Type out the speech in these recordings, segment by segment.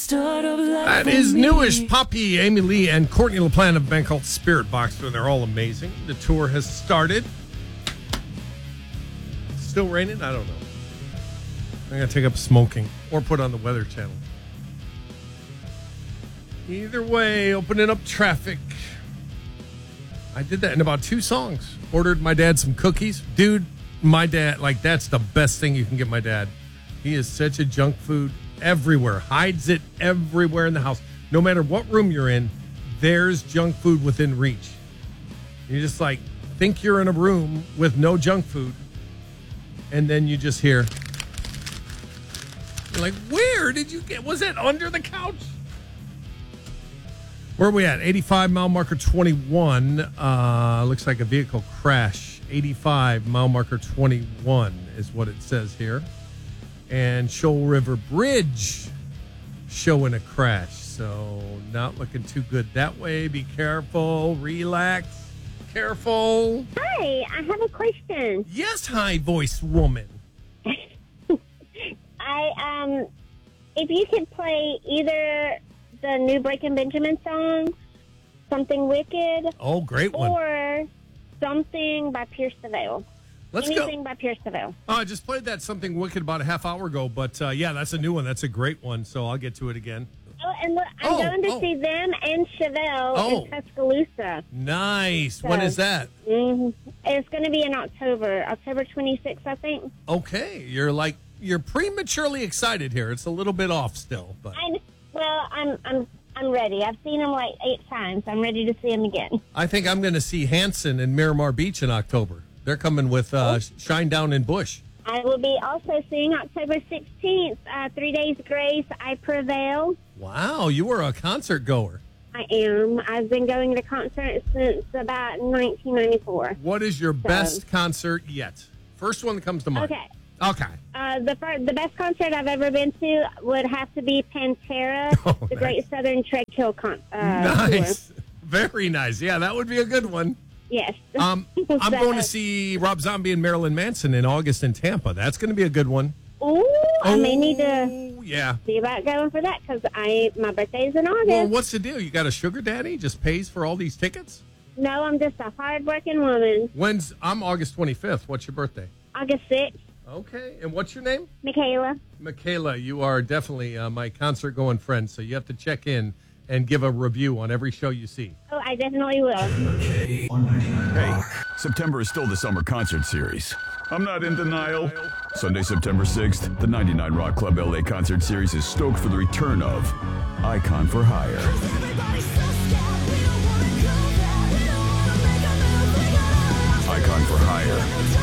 That is newish Poppy, Amy Lee, and Courtney LaPlante of a band called Spirit Box. They're all amazing. The tour has started. Still raining? I don't know. I'm going to take up smoking or put on the Weather Channel. Either way, opening up traffic. I did that in about 2 songs. Ordered my dad some cookies. Dude, my dad, that's the best thing you can get my dad. He is such a junk food everywhere. Hides it everywhere in the house. No matter what room you're in, there's junk food within reach. You just think you're in a room with no junk food, and then you just hear, you're like, where did you get, was that under the couch? Where are we at? 85 mile marker 21. Looks like a vehicle crash. 85 mile marker 21 is what it says here. And Shoal River Bridge showing a crash. So not looking too good that way. Be careful. Relax. Careful. Hi, I have a question. Yes, high voice woman. If you could play either the new Breaking Benjamin song, Something Wicked. Oh, great one. Or something by Pierce the Veil. Anything by Pierce the Veil. Oh, I just played that Something Wicked about a half hour ago, but yeah, that's a new one. That's a great one, so I'll get to it again. Oh, and look, I'm going to see them and Chevelle in Tuscaloosa. Nice. So, when is that? It's going to be in October 26th, I think. Okay. You're prematurely excited here. It's a little bit off still, but I'm ready. I've seen them 8 times. I'm ready to see them again. I think I'm going to see Hanson in Miramar Beach in October. They're coming with Shine Down in Bush. I will be also seeing October 16th, 3 Days Grace, I Prevail. Wow, you were a concert goer. I am. I've been going to concerts since about 1994. What is your best concert yet? First one that comes to mind. Okay. The best concert I've ever been to would have to be Pantera, the Great Southern Trek Hill concert. Nice. Tour. Very nice. Yeah, that would be a good one. Yes. I'm going to see Rob Zombie and Marilyn Manson in August in Tampa. That's going to be a good one. I may need to see about going for that because my birthday's in August. Well, what's the deal? You got a sugar daddy just pays for all these tickets? No, I'm just a hard-working woman. I'm August 25th. What's your birthday? August 6th. Okay. And what's your name? Michaela. Michaela, you are definitely my concert-going friend, so you have to check in and give a review on every show you see. Oh, I definitely will. Hey, September is still the summer concert series. I'm not in denial. Sunday, September 6th, the 99 Rock Club LA concert series is stoked for the return of Icon for Hire. Icon for Hire.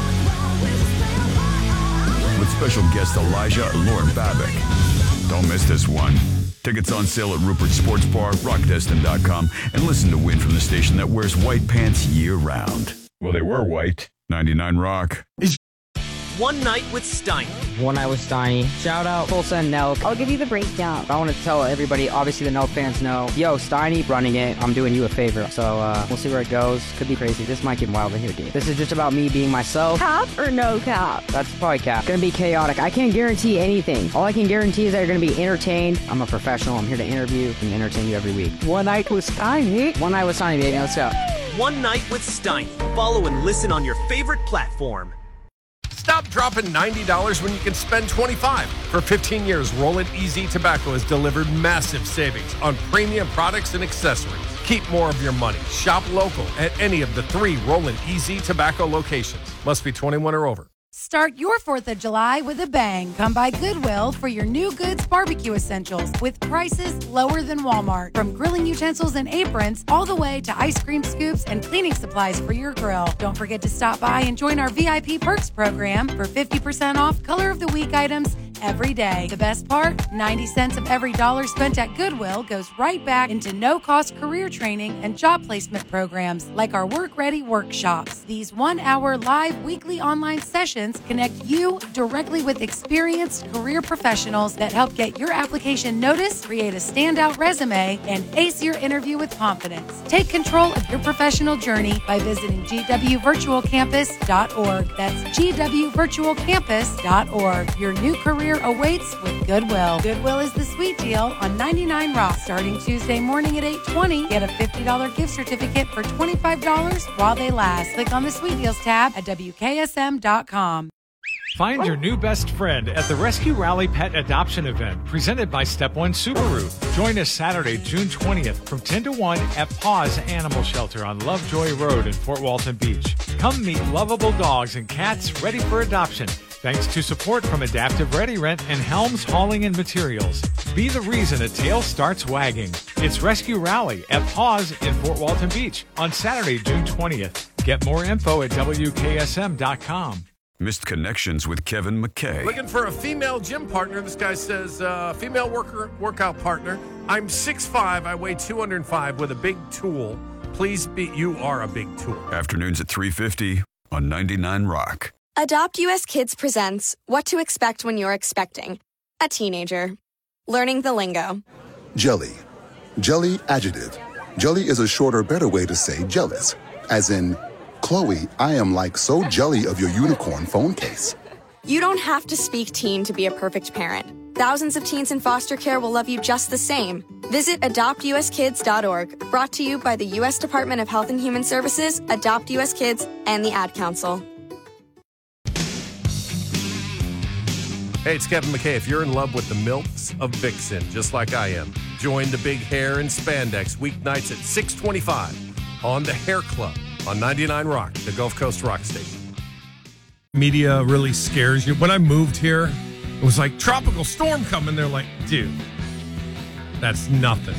With special guest Elijah and Lauren Babick. Don't miss this one. Tickets on sale at Rupert's Sports Bar, rockdestin.com, and listen to Win from the station that wears white pants year-round. Well, they were white. 99 Rock. One Night with Steiny. One Night with Steiny. Shout out Tulsa and Nelk. I'll give you the breakdown. I want to tell everybody, obviously the Nelk fans know, yo, Steiny running it. I'm doing you a favor. So we'll see where it goes. Could be crazy. This might get wild in here, dude. This is just about me being myself. Cap or no cap? That's probably cap. Gonna be chaotic. I can't guarantee anything. All I can guarantee is that you're gonna be entertained. I'm a professional. I'm here to interview and entertain you every week. One Night with Steiny. One Night with Steiny, baby. Let's go. One Night with Steiny. Follow and listen on your favorite platform. Stop dropping $90 when you can spend $25. For 15 years, Roland Easy Tobacco has delivered massive savings on premium products and accessories. Keep more of your money. Shop local at any of the 3 Roland Easy Tobacco locations. Must be 21 or over. Start your 4th of July with a bang. Come by Goodwill for your new goods barbecue essentials with prices lower than Walmart. From grilling utensils and aprons all the way to ice cream scoops and cleaning supplies for your grill. Don't forget to stop by and join our VIP Perks program for 50% off Color of the Week items every day. The best part, 90 cents of every dollar spent at Goodwill goes right back into no-cost career training and job placement programs like our Work Ready workshops. These 1-hour live weekly online sessions connect you directly with experienced career professionals that help get your application noticed, create a standout resume, and ace your interview with confidence. Take control of your professional journey by visiting gwvirtualcampus.org. That's gwvirtualcampus.org. Your new career career awaits with Goodwill. Goodwill is the sweet deal on 99 Rock. Starting Tuesday morning at 8:20, get a $50 gift certificate for $25 while they last. Click on the Sweet Deals tab at WKSM.com. Find your new best friend at the Rescue Rally Pet Adoption Event presented by Step One Subaru. Join us Saturday, June 20th from 10 to 1 at Paws Animal Shelter on Lovejoy Road in Fort Walton Beach. Come meet lovable dogs and cats ready for adoption. Thanks to support from Adaptive Ready Rent and Helms Hauling and Materials. Be the reason a tail starts wagging. It's Rescue Rally at Paws in Fort Walton Beach on Saturday, June 20th. Get more info at WKSM.com. Missed Connections with Kevin McKay. Looking for a female gym partner. This guy says, female workout partner. I'm 6'5", I weigh 205 with a big tool. Please be, you are a big tool. Afternoons at 3:50 on 99 Rock. Adopt US Kids presents What to Expect When You're Expecting a Teenager. Learning the lingo. Jelly. Jelly adjective. Jelly is a shorter, better way to say jealous. As in, Chloe, I am like so jelly of your unicorn phone case. You don't have to speak teen to be a perfect parent. Thousands of teens in foster care will love you just the same. Visit adoptuskids.org, brought to you by the U.S. Department of Health and Human Services, Adopt US Kids, and the Ad Council. Hey, it's Kevin McKay. If you're in love with the milks of Vixen, just like I am, join the big hair and spandex weeknights at 6:25 on the Hair Club on 99 Rock, the Gulf Coast rock station. Media really scares you. When I moved here, it was like tropical storm coming. They're like, dude, that's nothing.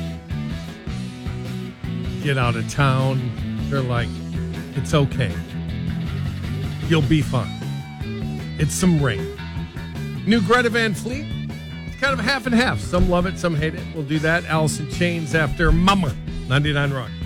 Get out of town. They're like, it's okay. You'll be fine. It's some rain. New Greta Van Fleet. It's kind of half and half. Some love it, some hate it. We'll do that. Alice in Chains after Mama. 99 Rock.